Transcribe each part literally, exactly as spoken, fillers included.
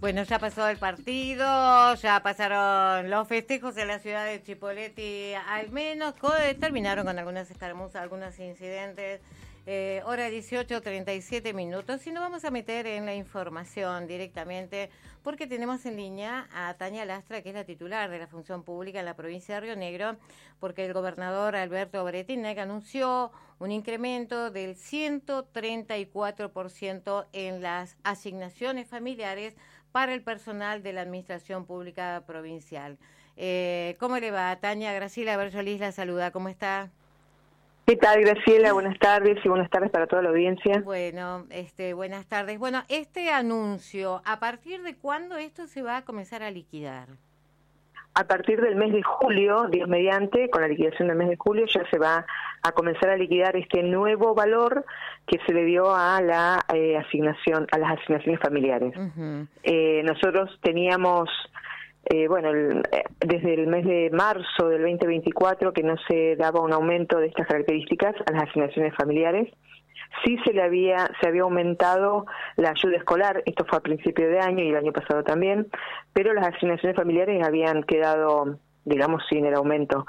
Bueno, ya pasó el partido, ya pasaron los festejos en la ciudad de Chipoleti, al menos co- terminaron con algunas escaramuzas, algunos incidentes. Eh, hora dieciocho, treinta y siete minutos, y nos vamos a meter en la información directamente porque tenemos en línea a Tania Lastra, que es la titular de la función pública en la provincia de Río Negro, porque el gobernador Alberto Bretilnec anunció un incremento del ciento treinta y cuatro por ciento en las asignaciones familiares para el personal de la Administración Pública Provincial. Eh, ¿Cómo le va, Tania? Graciela Berjolis la saluda, ¿cómo está? ¿Qué tal, Graciela? Buenas tardes y buenas tardes para toda la audiencia. Bueno, este, buenas tardes. Bueno, este anuncio, ¿a partir de cuándo esto se va a comenzar a liquidar? A partir del mes de julio, Dios mediante, con la liquidación del mes de julio, ya se va a comenzar a liquidar este nuevo valor que se le dio a la eh, asignación, a las asignaciones familiares. Uh-huh. Eh, nosotros teníamos, eh, bueno, el, eh, desde el mes de marzo del veinte veinticuatro que no se daba un aumento de estas características a las asignaciones familiares. Sí se le había se había aumentado la ayuda escolar, esto fue a principio de año y el año pasado también, pero las asignaciones familiares habían quedado, digamos, sin el aumento.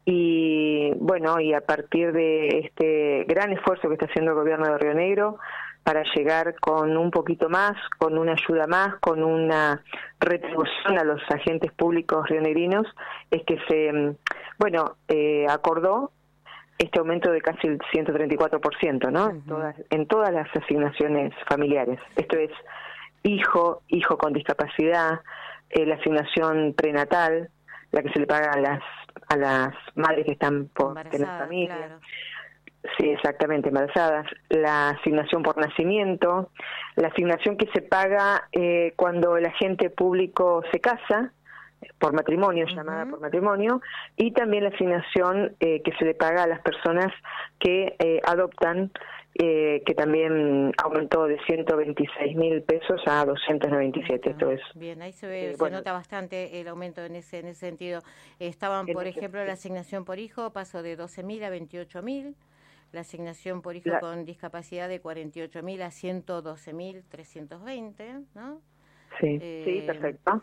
Y bueno, y a partir de este gran esfuerzo que está haciendo el gobierno de Río Negro para llegar con un poquito más, con una ayuda más, con una retribución a los agentes públicos rionegrinos, es que se, bueno, eh, acordó este aumento de casi el ciento treinta y cuatro por ciento, ¿no? Uh-huh. En todas, en todas las asignaciones familiares. Esto es hijo, hijo con discapacidad, eh, la asignación prenatal, la que se le paga a las a las madres que están por tener familia. Claro. Sí, exactamente, embarazadas. La asignación por nacimiento, la asignación que se paga eh, cuando el agente público se casa, por matrimonio, uh-huh. llamada por matrimonio, y también la asignación eh, que se le paga a las personas que eh, adoptan, eh, que también aumentó de ciento veintiséis mil pesos a doscientos noventa y siete. Esto es bien, ahí se ve, eh, se bueno, nota bastante el aumento en ese en ese sentido. Estaban, por ejemplo, sentido. La asignación por hijo pasó de doce mil a veintiocho mil, la asignación por hijo la... con discapacidad de cuarenta y ocho mil a ciento doce mil trescientos veinte, ¿no? Sí, eh, sí, perfecto.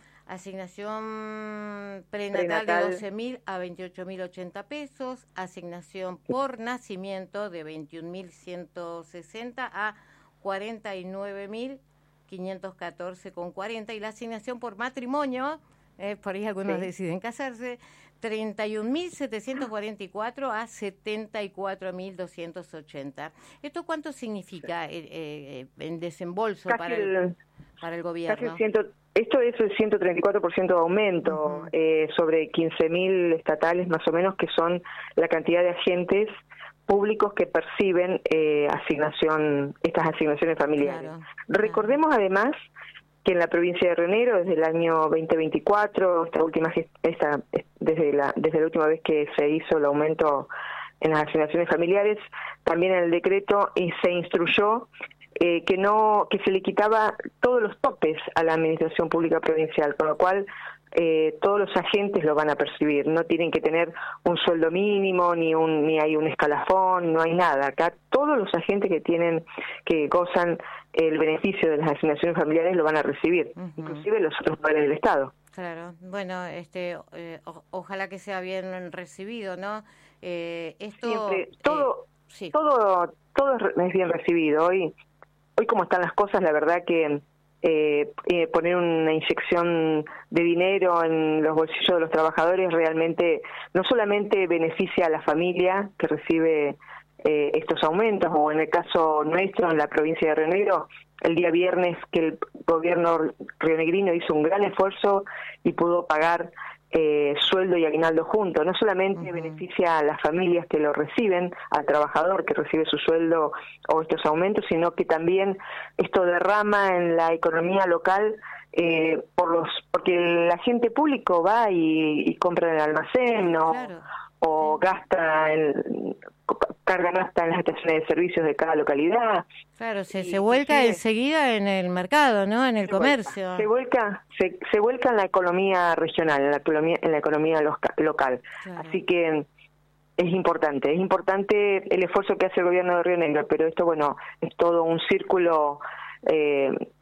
Asignación prenatal, prenatal. de doce mil a veintiocho mil ochenta pesos, asignación por nacimiento de veintiún mil ciento sesenta a cuarenta y nueve mil quinientos catorce con cuarenta, y la asignación por matrimonio, eh, por ahí algunos sí. deciden casarse, treinta y un mil setecientos cuarenta y cuatro a setenta y cuatro mil doscientos ochenta. ¿Esto cuánto significa eh, eh, en desembolso Casi para el, el, para el gobierno? Ciento, esto es el ciento treinta y cuatro por ciento de aumento, uh-huh. eh, sobre quince mil estatales más o menos, que son la cantidad de agentes públicos que perciben eh, asignación, estas asignaciones familiares. Claro, Recordemos claro. además que en la provincia de Río Negro, desde el año veinte veinticuatro, esta última esta, desde la desde la última vez que se hizo el aumento en las asignaciones familiares, también en el decreto y se instruyó eh, que no que se le quitaba todos los topes a la administración pública provincial, con lo cual eh, todos los agentes lo van a percibir, no tienen que tener un sueldo mínimo, ni un ni hay un escalafón, no hay nada. Acá todos los agentes que tienen, que gozan el beneficio de las asignaciones familiares lo van a recibir, uh-huh. inclusive los otros poderes del Estado. Claro, bueno, este, eh, o, ojalá que sea bien recibido, ¿no? Eh, esto Siempre, todo, eh, sí. todo, todo es bien recibido. Hoy, hoy como están las cosas, la verdad que eh, eh, poner una inyección de dinero en los bolsillos de los trabajadores realmente no solamente beneficia a la familia que recibe eh, estos aumentos, o en el caso nuestro, en la provincia de Río Negro, el día viernes que el gobierno rionegrino hizo un gran esfuerzo y pudo pagar eh, sueldo y aguinaldo juntos. No solamente uh-huh. beneficia a las familias que lo reciben, al trabajador que recibe su sueldo o estos aumentos, sino que también esto derrama en la economía local, eh, por los porque el agente público va y, y compra en el almacén, ¿no? Claro. o sí. gasta en, carga gasta en las estaciones de servicios de cada localidad. Claro, se, se vuelca enseguida en el mercado, ¿no? En el se comercio. Vuelca, se vuelca, se, se vuelca en la economía regional, en la economía, en la economía loca, local. Claro. Así que es importante, es importante el esfuerzo que hace el gobierno de Río Negro, pero esto, bueno, es todo un círculo eh,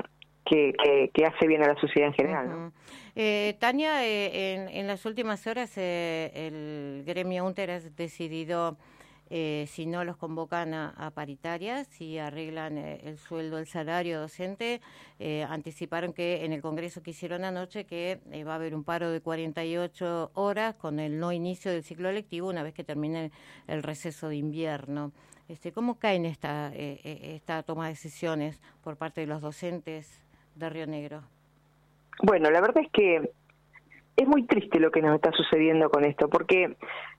que, que, que hace bien a la sociedad en general, uh-huh. ¿no? Eh, Tania, eh, en, en las últimas horas eh, el gremio UNTER ha decidido, eh, si no los convocan a, a paritarias, si arreglan eh, el sueldo, el salario docente, eh, anticiparon que en el congreso que hicieron anoche que eh, va a haber un paro de cuarenta y ocho horas con el no inicio del ciclo lectivo una vez que termine el receso de invierno. Este, ¿Cómo cae en esta, eh, esta toma de decisiones por parte de los docentes de Río Negro? Bueno, la verdad es que es muy triste lo que nos está sucediendo con esto, porque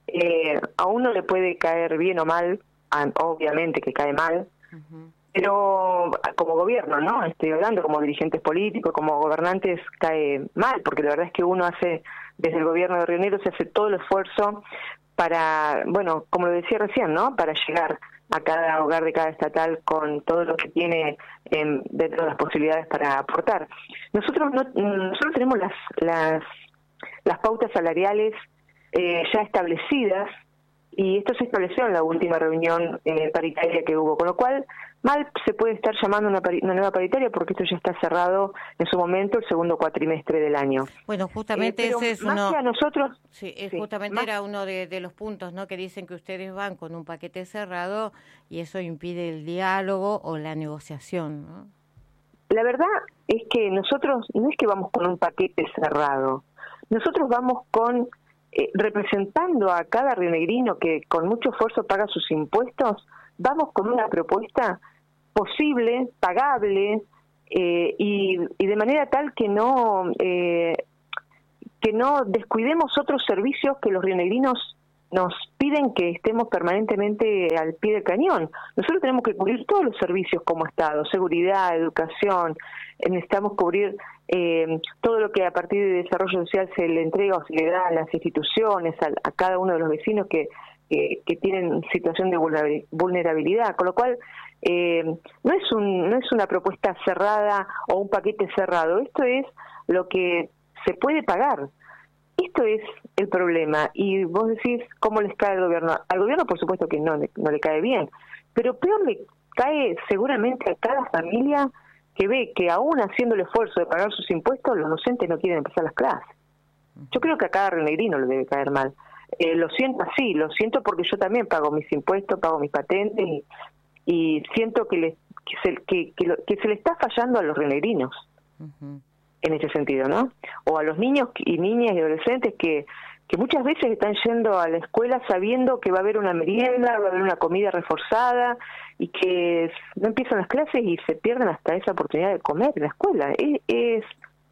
eh, a uno le puede caer bien o mal, obviamente que cae mal, uh-huh. pero como gobierno, ¿no? Estoy hablando como dirigentes políticos, como gobernantes, cae mal, porque la verdad es que uno hace, desde el gobierno de Río Negro se hace todo el esfuerzo para, bueno, como lo decía recién, ¿no? Para llegar a cada hogar de cada estatal con todo lo que tiene eh, dentro de las posibilidades para aportar. Nosotros no, nosotros tenemos las las las pautas salariales eh, ya establecidas, y esto se estableció en la última reunión eh, paritaria que hubo, con lo cual mal se puede estar llamando una, pari- una nueva paritaria porque esto ya está cerrado en su momento el segundo cuatrimestre del año. Bueno, justamente eh, ese es más uno... que a nosotros... Sí, sí, justamente más... era uno de, de los puntos, ¿no? Que dicen que ustedes van con un paquete cerrado y eso impide el diálogo o la negociación, ¿no? La verdad es que nosotros no es que vamos con un paquete cerrado, nosotros vamos con eh, representando a cada rionegrino que con mucho esfuerzo paga sus impuestos, vamos con una propuesta posible, pagable eh, y, y de manera tal que no eh, que no descuidemos otros servicios que los rionegrinos nos piden que estemos permanentemente al pie del cañón. Nosotros tenemos que cubrir todos los servicios como Estado, seguridad, educación, necesitamos cubrir eh, todo lo que a partir de desarrollo social se le entrega o se le da a las instituciones, a, a cada uno de los vecinos que, que, que tienen situación de vulnerabilidad, con lo cual eh, no es un, no es una propuesta cerrada o un paquete cerrado, esto es lo que se puede pagar. Esto es el problema, y vos decís cómo les cae al gobierno. Al gobierno por supuesto que no, no le cae bien, pero peor le cae seguramente a cada familia que ve que aún haciendo el esfuerzo de pagar sus impuestos, los docentes no quieren empezar las clases. Yo creo que a cada rionegrino le debe caer mal. Eh, lo siento así, lo siento porque yo también pago mis impuestos, pago mis patentes, y, y siento que, le, que, se, que, que, lo, que se le está fallando a los rionegrinos. Uh-huh. En ese sentido, ¿no? O a los niños y niñas y adolescentes que, que muchas veces están yendo a la escuela sabiendo que va a haber una merienda, va a haber una comida reforzada, y que no empiezan las clases y se pierden hasta esa oportunidad de comer en la escuela. Es, es,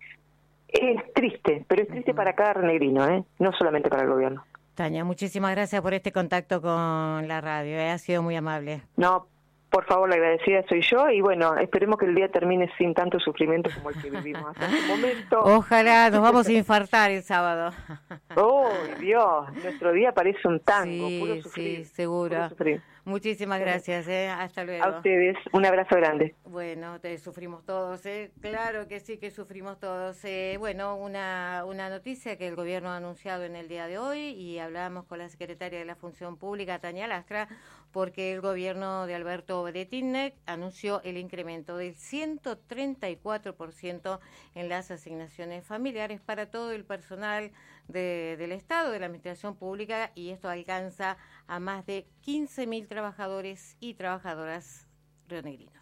es triste, pero es triste uh-huh. para cada rionegrino, ¿eh? No solamente para el gobierno. Tania, muchísimas gracias por este contacto con la radio, ¿eh? Ha sido muy amable. No, por favor, la agradecida soy yo, y bueno, esperemos que el día termine sin tanto sufrimiento como el que vivimos hasta este momento. Ojalá, nos vamos a infartar el sábado. ¡Oh, Dios! Nuestro día parece un tango, sí, puro sufrir. Sí, seguro. Puro sufrir. Muchísimas gracias, ¿eh? Hasta luego. A ustedes, un abrazo grande. Bueno, te sufrimos todos, ¿eh? Claro que sí, que sufrimos todos. Eh, bueno, una, una noticia que el gobierno ha anunciado en el día de hoy, y hablábamos con la secretaria de la Función Pública, Tania Lastra, porque el gobierno de Alberto Breitner anunció el incremento del ciento treinta y cuatro por ciento en las asignaciones familiares para todo el personal de, del Estado, de la Administración Pública, y esto alcanza a más de quince mil trabajadores y trabajadoras rionegrinos.